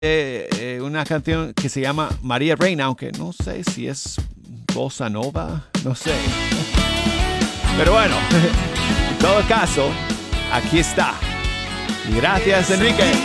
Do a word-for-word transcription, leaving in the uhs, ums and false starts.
eh, eh, una canción que se llama María Reina, aunque no sé si es bossa nova, no sé. Pero bueno, en todo caso, aquí está. Y gracias, Enrique.